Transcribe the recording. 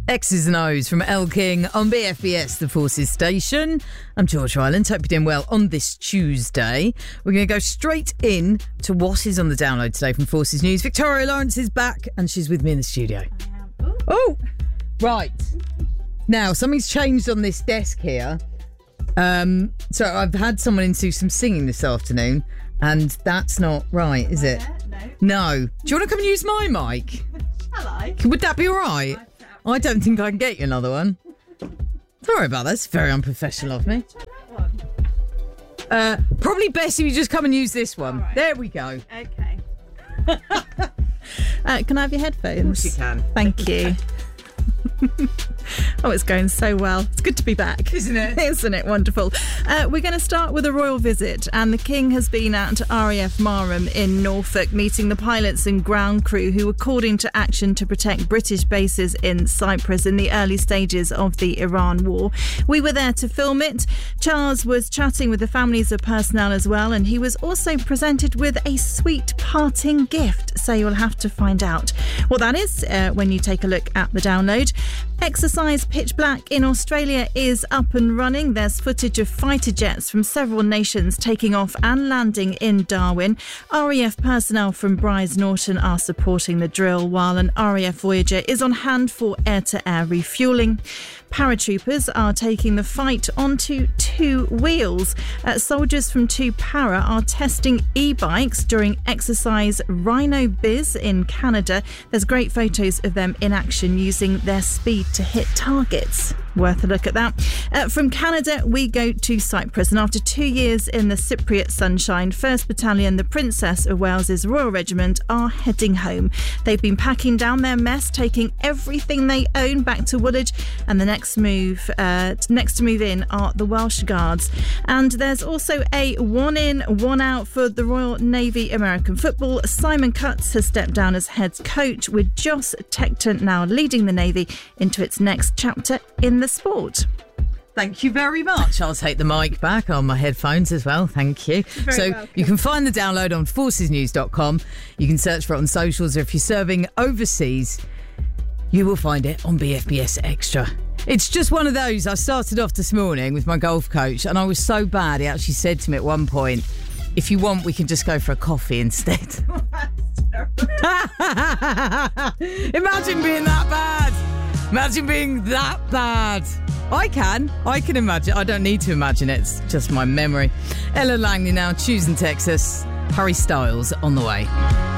X's and O's from El King on BFBS, the Forces station. I'm George Ryland. Hope you're doing well on this Tuesday. We're going to go straight in to what is on the download today from Forces News. Victoria Lawrence is back and she's with me in the studio. Oh, right. Now, something's changed on this desk here. So I've had someone in to do some singing this afternoon and that's not right, is it? No. Do you want to come and use my mic? Shall I? Would that be all right? I don't think I can get you another one. Sorry about that. It's very unprofessional of me. Probably best if you just come and use this one. Right. There we go. Okay. Can I have your headphones? Of course you can. Thank you. Oh, it's going so well. It's good to be back. Isn't it? Isn't it wonderful? We're going to start with a royal visit, and the King has been at RAF Marham in Norfolk meeting the pilots and ground crew who were called into action to protect British bases in Cyprus in the early stages of the Iran war. We were there to film it. Charles was chatting with the families of personnel as well, and he was also presented with a sweet parting gift, so you'll have to find out what that is when you take a look at the download. Exercise Pitch Black in Australia is up and running. There's footage of fighter jets from several nations taking off and landing in Darwin. RAF personnel from Brize Norton are supporting the drill, while an RAF Voyager is on hand for air-to-air refuelling. Paratroopers are taking the fight onto two wheels. Soldiers from 2 Para are testing e-bikes during exercise Rhino Biz in Canada. There's great photos of them in action using their speed to hit targets. Worth a look at that. From Canada, we go to Cyprus. And after 2 years in the Cypriot sunshine, 1st Battalion, the Princess of Wales's Royal Regiment, are heading home. They've been packing down their mess, taking everything they own back to Woolwich. And the next to move in are the Welsh Guards. And there's also a 1-in, 1-out for the Royal Navy American football. Simon Cutts has stepped down as head coach, with Joss Tecton now leading the Navy into its next chapter in the sport. Thank you very much. I'll take the mic back on my headphones as well. Thank you. So welcome. You can find the download on forcesnews.com. You can search for it on socials, or if you're serving overseas, you will find it on BFBS Extra. It's just one of those. I started off this morning with my golf coach and I was so bad, he actually said to me at one point, if you want, we can just go for a coffee instead. Imagine being that bad. Imagine being that bad. I can imagine. I don't need to imagine it. It's just my memory. Ella Langley now, choosing Texas. Harry Styles on the way.